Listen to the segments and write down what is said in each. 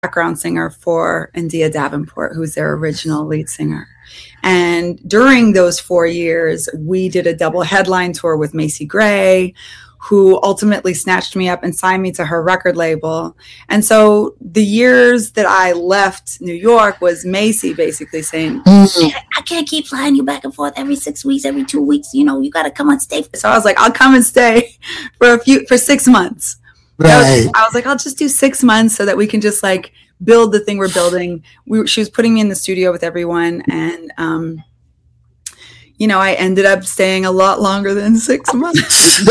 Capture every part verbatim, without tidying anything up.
background singer for India Davenport, who's their original lead singer. And during those four years, we did a double headline tour with Macy Gray, who ultimately snatched me up and signed me to her record label. And so the years that I left New York was Macy basically saying, Mm. I can't keep flying you back and forth every six weeks, every two weeks. You know, you got to come and stay. So I was like, I'll come and stay for a few, for six months. Right. I was like, I'll just do six months so that we can just like build the thing we're building. We, she was putting me in the studio with everyone. And, um, you know, I ended up staying a lot longer than six months.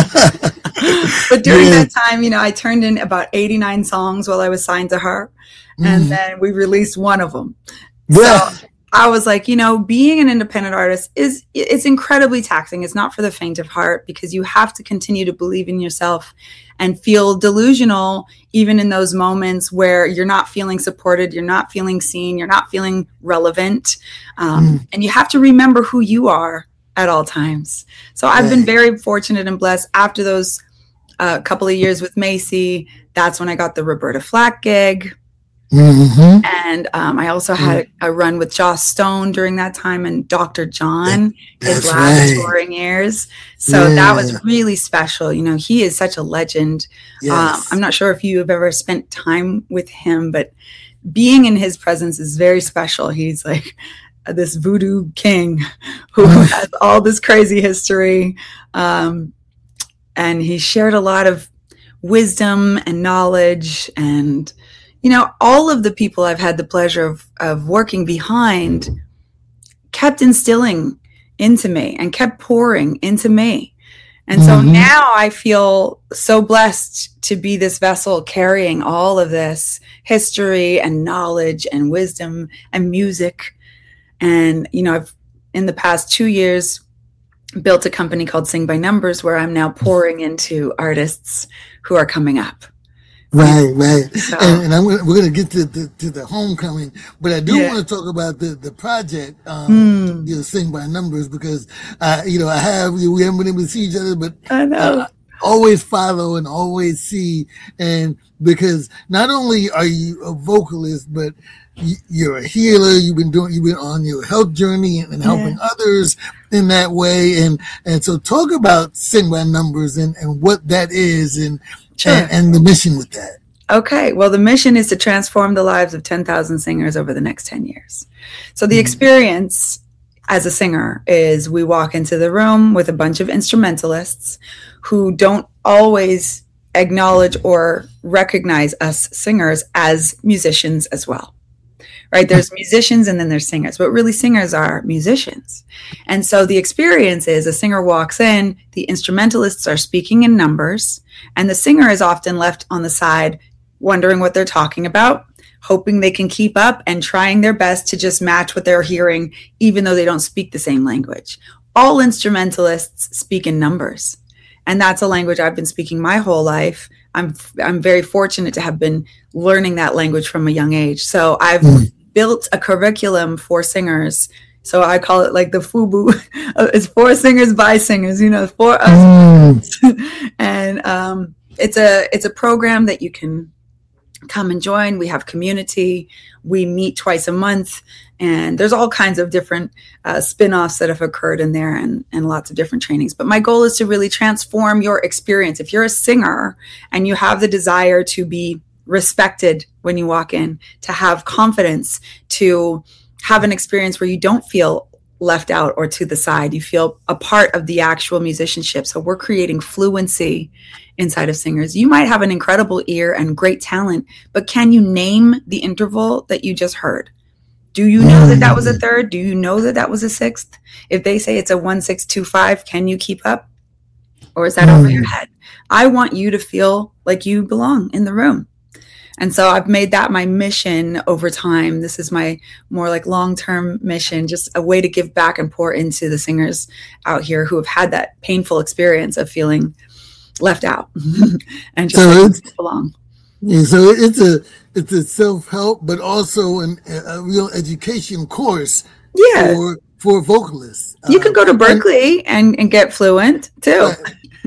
But during Yeah. that time, you know, I turned in about eighty-nine songs while I was signed to her. And Mm. then we released one of them. Yeah. So I was like, you know, being an independent artist is, it's incredibly taxing. It's not for the faint of heart, because you have to continue to believe in yourself and feel delusional even in those moments where you're not feeling supported, you're not feeling seen, you're not feeling relevant. Um, Mm. and you have to remember who you are at all times. So I've been Right. very fortunate and blessed. After those uh, couple of years with Macy, that's when I got the Roberta Flack gig. Hmm. And um, I also had a, a run with Joss Stone during that time, and Doctor John, his That's last right. touring years. So Yeah. that was really special. You know, he is such a legend. Um, Yes. I'm not sure if you have ever spent time with him, but being in his presence is very special. He's like this voodoo king who has all this crazy history. Um, and he shared a lot of wisdom and knowledge, and you know, all of the people I've had the pleasure of, of working behind kept instilling into me and kept pouring into me. And so Mhm. now I feel so blessed to be this vessel carrying all of this history and knowledge and wisdom and music. And, you know, I've in the past two years built a company called Sing by Numbers, where I'm now pouring into artists who are coming up. Right, right. So- and and I'm gonna, we're going to get to the, to the homecoming, but I do Yeah. want to talk about the, the project, um, Hmm. you know, Sing by Numbers, because, uh, you know, I have, we haven't been able to see each other, but I know. uh, always follow and always see. And because not only are you a vocalist, but you- you're a healer. You've been doing, you've been on your health journey and, and helping others in that way. And, and so talk about Sing by Numbers and, and what that is and, Sure. and, and the mission with that. Okay, well, the mission is to transform the lives of ten thousand singers over the next ten years. So the Mhm. experience as a singer is we walk into the room with a bunch of instrumentalists who don't always acknowledge or recognize us singers as musicians as well. Right? There's musicians and then there's singers, but really singers are musicians. And so the experience is a singer walks in, the instrumentalists are speaking in numbers, and the singer is often left on the side wondering what they're talking about, hoping they can keep up and trying their best to just match what they're hearing, even though they don't speak the same language. All instrumentalists speak in numbers. And that's a language I've been speaking my whole life. I'm I'm very fortunate to have been learning that language from a young age. So I've Mm. built a curriculum for singers. So I call it like the FUBU. It's for singers by singers, you know, for us. Mm. And um, it's a it's a program that you can come and join. We have community. We meet twice a month, and there's all kinds of different uh, spin-offs that have occurred in there, and, and lots of different trainings. But my goal is to really transform your experience. If you're a singer and you have the desire to be respected when you walk in, to have confidence, to have an experience where you don't feel left out or to the side, you feel a part of the actual musicianship. So we're creating fluency inside of singers. You might have an incredible ear and great talent, but can you name the interval that you just heard? Do you know that that was a third? Do you know that that was a sixth? If they say it's a one, six, two, five, can you keep up? Or is that over your head? I want you to feel like you belong in the room. And so I've made that my mission over time. This is my more like long-term mission, just a way to give back and pour into the singers out here who have had that painful experience of feeling left out and just So like it's- belong. Yeah, so it's a it's a self help, but also an, a real education course Yeah. for for vocalists. You Uh, can go to and- Berkeley and, and get fluent too. Right.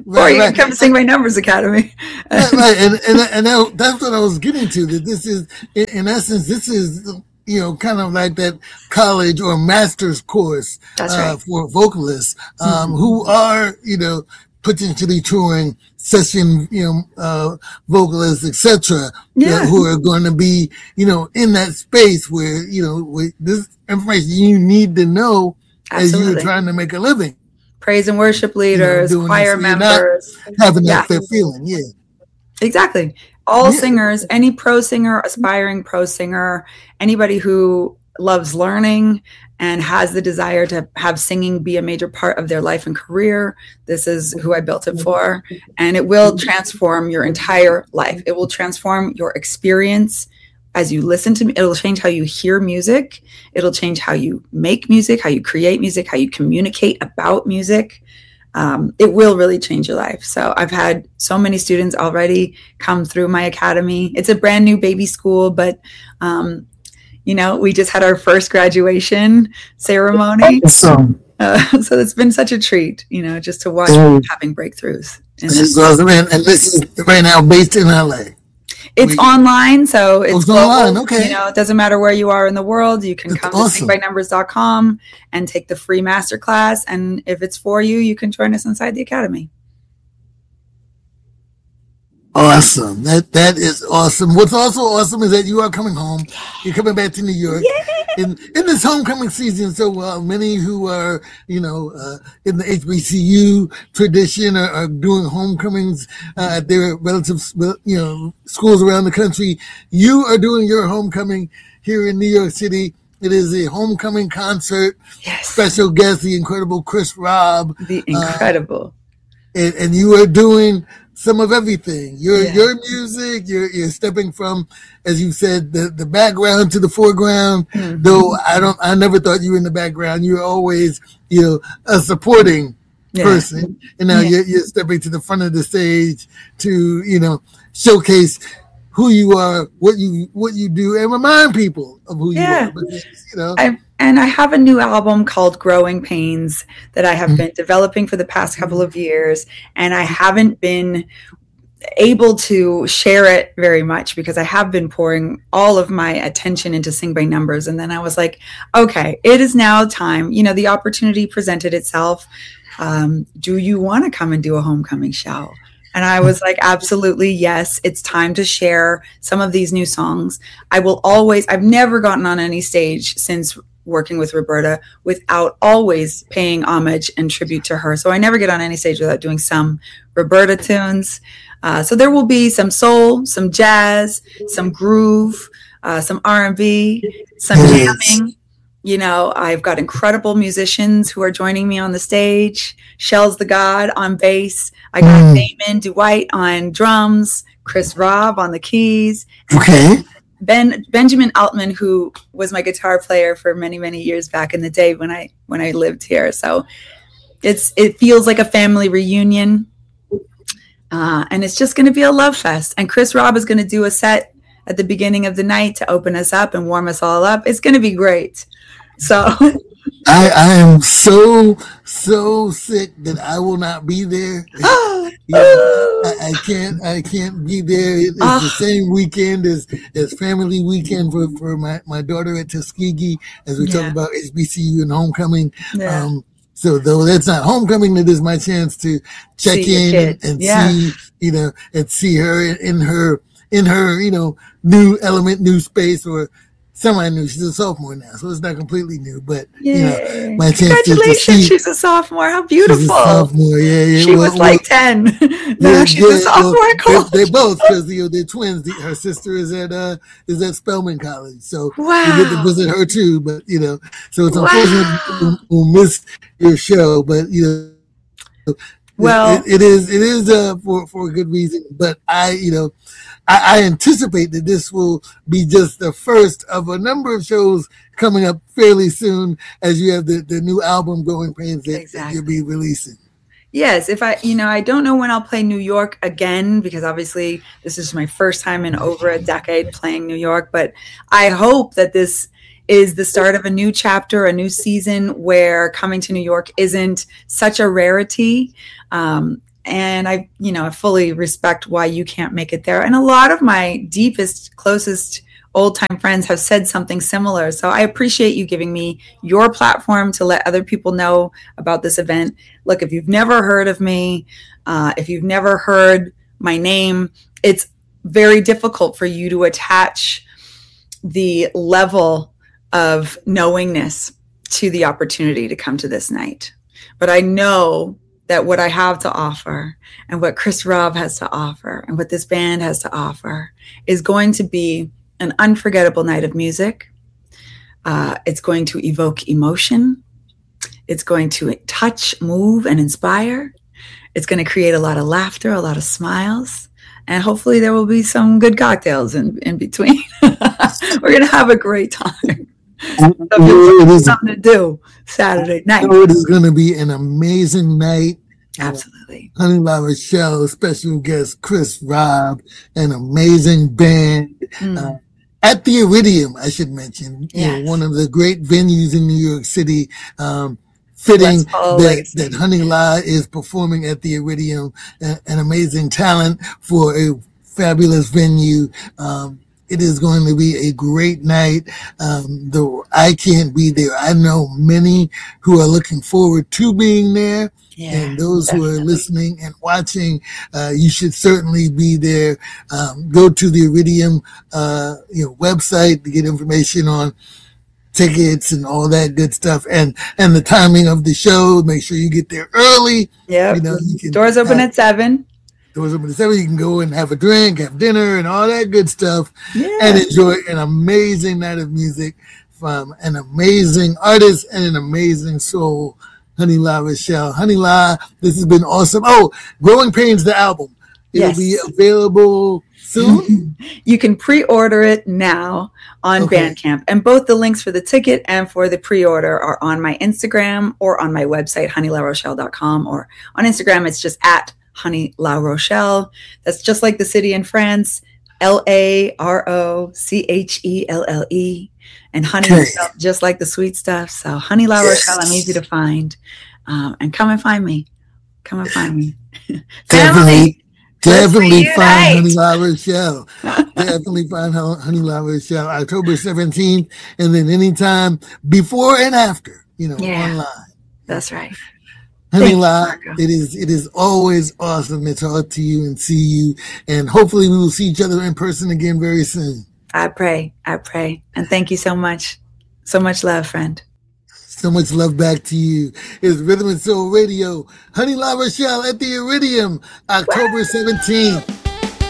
Right, or you right. can come to Sing by Numbers Academy. Right, right. And, and, and that, that's what I was getting to, that this is, in, in essence, this is, you know, kind of like that college or master's course That's uh, right. for vocalists um, Mm-hmm. who are, you know, potentially touring session, you know, uh, vocalists, et cetera, Yeah. who are going to be, you know, in that space where, you know, with this information you need to know as you're Absolutely. trying to make a living. Praise and worship You know, leaders, doing choir this, you're not members. having that, Yeah. that feeling, yeah. Exactly. All Yeah. singers, any pro singer, aspiring pro singer, anybody who loves learning and has the desire to have singing be a major part of their life and career, this is who I built it for. And it will transform your entire life. It will transform your experience as you listen to me. It'll change how you hear music. It'll change how you make music, how you create music, how you communicate about music. Um, it will really change your life. So I've had so many students already come through my academy. It's a brand new baby school, but um, you know, we just had our first graduation ceremony. Awesome. Uh, so it's been such a treat, you know, just to watch Mm. having breakthroughs. in This this. is awesome. And, and this is right now based in L A. It's We- online, so it's it's global. online, okay. You know, it doesn't matter where you are in the world. You can That's come to awesome. sing by numbers dot com and take the free masterclass. And if it's for you, you can join us inside the academy. Awesome. That that is awesome. What's also awesome is that you are coming home. You're coming back to New York. In in this homecoming season, so uh, many who are, you know, uh, in the H B C U tradition are, are doing homecomings uh, at their relative, you know, schools around the country. You are doing your homecoming here in New York City. It is a homecoming concert. Yes. Special guest, the incredible Chris Robb, The incredible. and, and you are doing some of everything. Your Yeah. your music, you're you're stepping from, as you said, the, the background to the foreground. Mhm. Though I don't, I never thought you were in the background. You're always, you know, a supporting Yeah. person, and now Yeah. you're, you're stepping to the front of the stage to, you know, showcase who you are, what you what you do, and remind people of who Yeah. you are. Because, you know, I, and I have a new album called Growing Pains that I have Mhm. been developing for the past couple of years. And I haven't been able to share it very much because I have been pouring all of my attention into Sing by Numbers. And then I was like, okay, it is now time. You know, the opportunity presented itself. Um, do you want to come and do a homecoming show? And I was like, absolutely, yes. It's time to share some of these new songs. I will always, I've never gotten on any stage since working with Roberta without always paying homage and tribute to her. So I never get on any stage without doing some Roberta tunes. Uh, so there will be some soul, some jazz, some groove, uh, some R and B, some Yes. jamming. You know, I've got incredible musicians who are joining me on the stage. Shell's the God on bass. I got Mm. Damon Dwight on drums, Chris Robb on the keys, okay. Ben Benjamin Altman, who was my guitar player for many, many years back in the day when I when I lived here. So it's it feels like a family reunion. Uh, and it's just going to be a love fest. And Chris Robb is going to do a set at the beginning of the night to open us up and warm us all up. It's going to be great. So I, I am so, so sick that I will not be there. Yeah, I, I can't, I can't be there. It- It's Ah. the same weekend as, as family weekend for, for my, my daughter at Tuskegee, as we Yeah. talk about H B C U and homecoming. Yeah. Um, so though that's not homecoming, it is my chance to check See your in kid. and, and Yeah. see, you know, and see her in, in her, in her, you know, new element, new space, or semi-new. She's a sophomore now, so it's not completely new, but you know, Yay. my chance to, to Congratulations, see. she's a sophomore. How She's beautiful. a sophomore, yeah, yeah. She well- was like well, ten. yeah, now she's yeah, a sophomore well, at college. They, they both, because you know they're twins. The, her sister is at uh is at Spelman College, so Wow. we get to visit her too. But you know, so it's Wow. unfortunate we'll, we'll miss your show, but you know, Well- it, it is it is uh for for a good reason. But I, you know, I, I anticipate that this will be just the first of a number of shows coming up fairly soon, as you have the, the new album Growing Pains that, that Exactly. you'll be releasing. Yes, if I, you know, I don't know when I'll play New York again because obviously this is my first time in over a decade playing New York, but I hope that this is the start of a new chapter, a new season where coming to New York isn't such a rarity. Um, and I, you know, I fully respect why you can't make it there. And a lot of my deepest, closest old time friends have said something similar. So I appreciate you giving me your platform to let other people know about this event. Look, if you've never heard of me, uh, if you've never heard my name, it's very difficult for you to attach the level of knowingness to the opportunity to come to this night. But I know that what I have to offer and what Chris Robb has to offer and what this band has to offer is going to be an unforgettable night of music. Uh, it's going to evoke emotion. It's going to touch, move, and inspire. It's going to create a lot of laughter, a lot of smiles, and hopefully there will be some good cocktails in, in between. We're going to have a great time. It is something to do Saturday night. It is going to be an amazing night. Absolutely. Honey La Rochelle, special guest Chris Robb, an amazing band. Mm. Uh, at the Iridium, I should mention, yes. you know, one of the great venues in New York City. Um, fitting that, that Honey La is performing at the Iridium, uh, an amazing talent for a fabulous venue. Um, It is going to be a great night. Um, though I can't be there, I know many who are looking forward to being there. Yeah, and those definitely. Who are listening and watching, uh, you should certainly be there. Um, go to the Iridium, uh, you know, website to get information on tickets and all that good stuff, and and the timing of the show. Make sure you get there early. Yeah, you know, you can doors open have, at seven. Doors open at seven. You can go and have a drink, have dinner, and all that good stuff, yeah. and enjoy an amazing night of music from an amazing artist and an amazing soul, Honey La Rochelle. Honey La, this has been awesome. Oh, Growing Pains, the album. It'll yes. be available soon. You can pre-order it now on okay. Bandcamp, and both the links for the ticket and for the pre-order are on my Instagram or on my website, honey la rochelle dot com, or on Instagram it's just at Honey La Rochelle. That's just like the city in France, L A R O C H E L L E, and Honey okay. Rochelle, just like the sweet stuff. So Honey La yes. Rochelle, I'm easy to find, um, and come and find me. Come and find me. Definitely. Definitely find Honey La Rochelle. Definitely find Honey La Rochelle, October seventeenth, and then anytime before and after, you know, yeah, online. That's right. Honey La, it is it is always awesome to talk to you and see you, and hopefully we will see each other in person again very soon. I pray, I pray, and thank you so much, so much love, friend. So much love back to you. It's Rhythm and Soul Radio. Honey La Rochelle at the Iridium, October seventeenth.